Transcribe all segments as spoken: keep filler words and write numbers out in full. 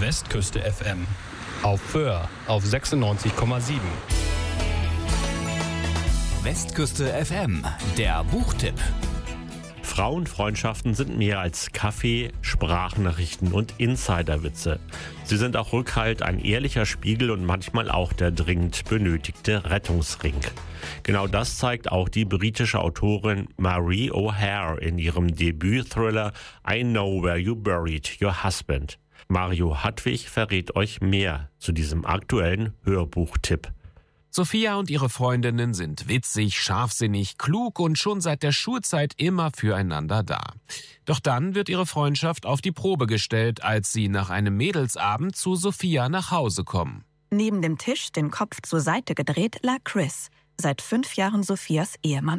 Westküste F M. Auf Föhr auf sechsundneunzig Komma sieben. Westküste F M, der Buchtipp. Frauenfreundschaften sind mehr als Kaffee, Sprachnachrichten und Insiderwitze. Sie sind auch Rückhalt, ein ehrlicher Spiegel und manchmal auch der dringend benötigte Rettungsring. Genau das zeigt auch die britische Autorin Marie O'Hare in ihrem Debüt-Thriller I Know Where You Buried Your Husband. Mario Hadwig verrät euch mehr zu diesem aktuellen Hörbuchtipp. Sophia und ihre Freundinnen sind witzig, scharfsinnig, klug und schon seit der Schulzeit immer füreinander da. Doch dann wird ihre Freundschaft auf die Probe gestellt, als sie nach einem Mädelsabend zu Sophia nach Hause kommen. Neben dem Tisch, den Kopf zur Seite gedreht, lag Chris, seit fünf Jahren Sophias Ehemann.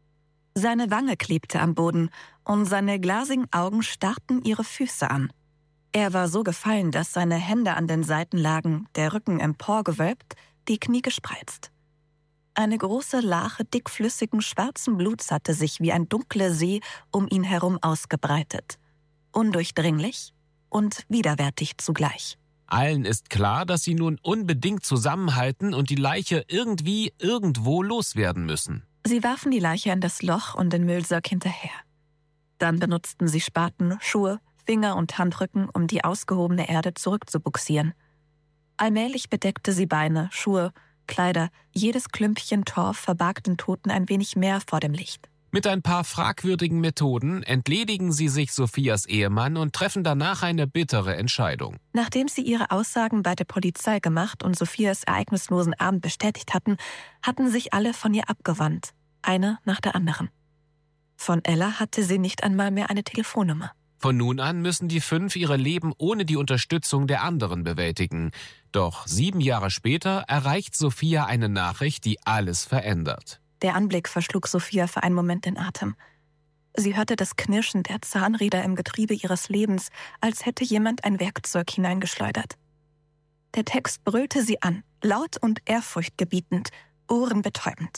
Seine Wange klebte am Boden und seine glasigen Augen starrten ihre Füße an. Er war so gefallen, dass seine Hände an den Seiten lagen, der Rücken emporgewölbt, die Knie gespreizt. Eine große Lache dickflüssigen schwarzen Bluts hatte sich wie ein dunkler See um ihn herum ausgebreitet. Undurchdringlich und widerwärtig zugleich. Allen ist klar, dass sie nun unbedingt zusammenhalten und die Leiche irgendwie irgendwo loswerden müssen. Sie warfen die Leiche in das Loch und den Müllsack hinterher. Dann benutzten sie Spaten, Schuhe, Finger und Handrücken, um die ausgehobene Erde zurückzubuxieren. Allmählich bedeckte sie Beine, Schuhe, Kleider, jedes Klümpchen Torf verbarg den Toten ein wenig mehr vor dem Licht. Mit ein paar fragwürdigen Methoden entledigen sie sich Sophias Ehemann und treffen danach eine bittere Entscheidung. Nachdem sie ihre Aussagen bei der Polizei gemacht und Sophias ereignislosen Abend bestätigt hatten, hatten sich alle von ihr abgewandt, eine nach der anderen. Von Ella hatte sie nicht einmal mehr eine Telefonnummer. Von nun an müssen die fünf ihre Leben ohne die Unterstützung der anderen bewältigen. Doch sieben Jahre später erreicht Sophia eine Nachricht, die alles verändert. Der Anblick verschlug Sophia für einen Moment den Atem. Sie hörte das Knirschen der Zahnräder im Getriebe ihres Lebens, als hätte jemand ein Werkzeug hineingeschleudert. Der Text brüllte sie an, laut und ehrfurchtgebietend, ohrenbetäubend.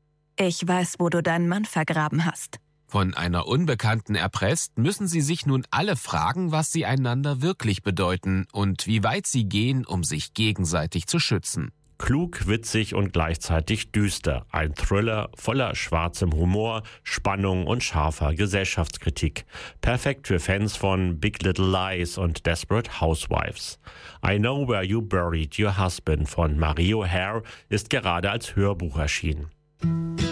Ich weiß, wo du deinen Mann vergraben hast. Von einer Unbekannten erpresst, müssen sie sich nun alle fragen, was sie einander wirklich bedeuten und wie weit sie gehen, um sich gegenseitig zu schützen. Klug, witzig und gleichzeitig düster. Ein Thriller voller schwarzem Humor, Spannung und scharfer Gesellschaftskritik. Perfekt für Fans von Big Little Lies und Desperate Housewives. I Know Where You Buried Your Husband von Marie O'Hare ist gerade als Hörbuch erschienen.